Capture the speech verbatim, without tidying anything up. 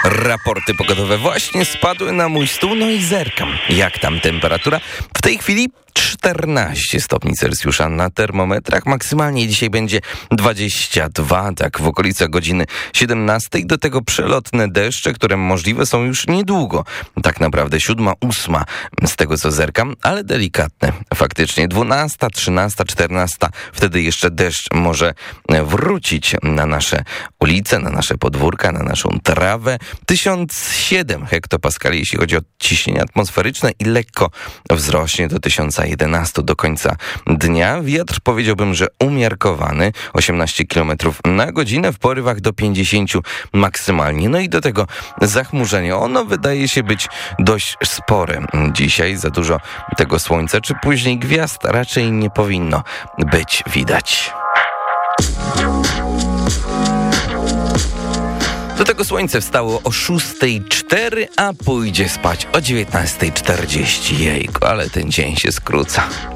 Raporty pogodowe właśnie spadły na mój stół, no i zerkam. Jak tam temperatura? W tej chwili czternaście stopni Celsjusza na termometrach. Maksymalnie dzisiaj będzie dwadzieścia dwa, tak w okolicach godziny siedemnastej. Do tego przelotne deszcze, które możliwe są już niedługo. Tak naprawdę siódma, ósma z tego co zerkam, ale delikatne. Faktycznie dwunasta, trzynasta, czternasta. Wtedy jeszcze deszcz może wrócić na nasze ulice, na nasze podwórka, na naszą trawę. tysiąc siedem hektopaskali, jeśli chodzi o ciśnienie atmosferyczne i lekko wzrośnie do tysiąc jedenaście do końca dnia. Wiatr powiedziałbym, że umiarkowany, osiemnaście kilometrów na godzinę, w porywach do pięćdziesiąt maksymalnie. No i do tego zachmurzenie. Ono wydaje się być dość spore dzisiaj. Za dużo tego słońca, czy później gwiazd raczej nie powinno być widać. Do tego słońce wstało o szósta cztery, a pójdzie spać o dziewiętnasta czterdzieści. Jejku, ale ten dzień się skróca.